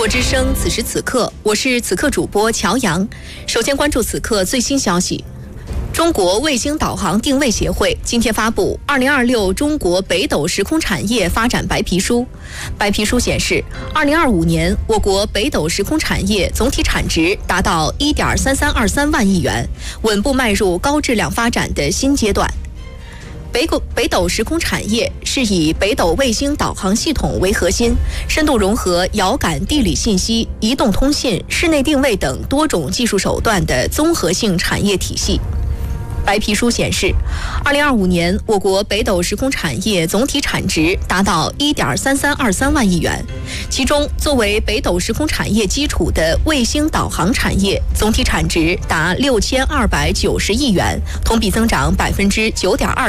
之声，此时此刻，我是此刻主播乔阳。首先关注此刻最新消息。中国卫星导航定位协会今天发布2026中国北斗时空产业发展白皮书。白皮书显示，2025年我国北斗时空产业总体产值达到1.3323万亿元，稳步迈入高质量发展的新阶段。北斗时空产业是以北斗卫星导航系统为核心，深度融合遥感地理信息、移动通信、室内定位等多种技术手段的综合性产业体系。白皮书显示，2025年我国北斗时空产业总体产值达到1.3323万亿元，其中作为北斗时空产业基础的卫星导航产业总体产值达6290亿元，同比增长9.2%。